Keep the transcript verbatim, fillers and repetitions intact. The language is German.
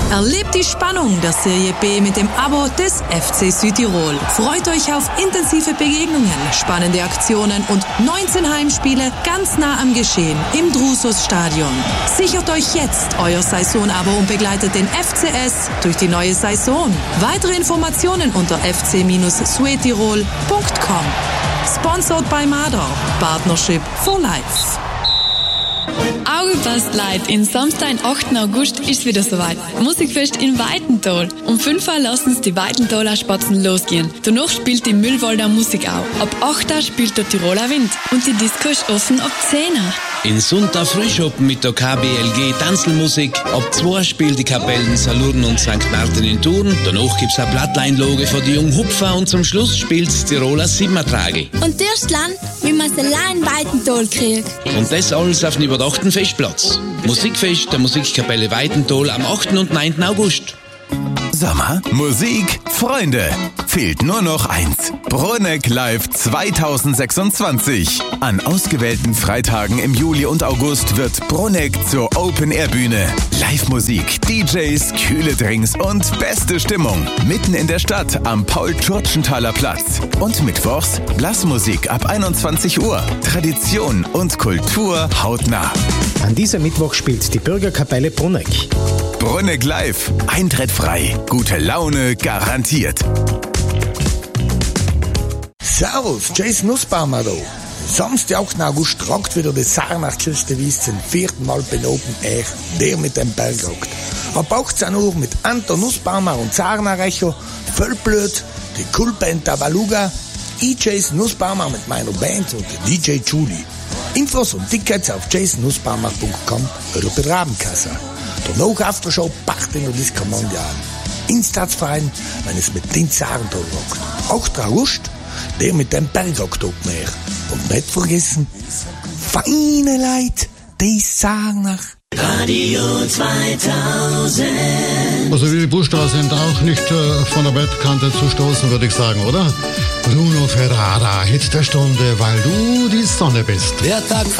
Erlebt die Spannung der Serie B mit dem Abo des F C Südtirol. Freut euch auf intensive Begegnungen, spannende Aktionen und neunzehn Heimspiele ganz nah am Geschehen im Drusus-Stadion. Sichert euch jetzt euer Saisonabo und begleitet den F C S durch die neue Saison. Weitere Informationen unter f c Südtirol punkt com. Sponsored by Mador. Partnership for Life. Auge passt leid. In Samstag, den achten August, ist wieder soweit. Musikfest in Weitental. Um fünf Uhr lassen es die Weitentaler Spatzen losgehen. Danach spielt die Müllwalder Musik auch. Ab acht Uhr spielt der Tiroler Wind. Und die Disco ist offen ab zehn Uhr. In Sunter Frühschoppen mit der K B L G Tanzelmusik. Ab zwei spielt die Kapellen Salurn und Sankt Martin in Thurn. Danach gibt's eine Plattleinloge für die jungen Hupfer und zum Schluss spielt's Tiroler Siebentragel. Und erst dann, wie man es allein in Weitental kriegt. Und das alles auf dem überdachten Festplatz. Musikfest der Musikkapelle Weitental am achten und neunten August. Sommer, Musik, Freunde. Fehlt nur noch eins. Bruneck Live zweitausendsechsundzwanzig. An ausgewählten Freitagen im Juli und August wird Bruneck zur Open-Air-Bühne. Live-Musik, D Js, kühle Drinks und beste Stimmung. Mitten in der Stadt am Paul-Turtschenthaler Platz. Und mittwochs Blasmusik ab einundzwanzig Uhr. Tradition und Kultur hautnah. An diesem Mittwoch spielt die Bürgerkapelle Bruneck. Bruneck Live. Eintritt frei. Gute Laune garantiert. Servus, Jason Nussbaumer da. Samstag, achten August, tragt wieder die Sarnach-Kirche Wies zum vierten Mal bei Open Air, der mit dem Bergjagd. Ab achtzehn Uhr mit Anton Nussbaumer und Sarnach Echo, Völlblöd, die Coolband Tabaluga, ich Jason Nussbaumer mit meiner Band und der D J Julie. Infos und Tickets auf jason nussbaumer punkt com oder bei Rabenkasse. Danach Aftershow Party in der Disco Mondial. Instatsverein, wenn es mit den Sarental rockt. achten August, der mit dem Bergjagd Open Air. Und nicht vergessen, feine Leute, die Sarnach. Radio zweitausend. Also die Buchstraße sind auch nicht äh, von der Bettkante zu stoßen, würde ich sagen, oder? Bruno Ferrara, Hit der Stunde, weil du die Sonne bist. Der Tag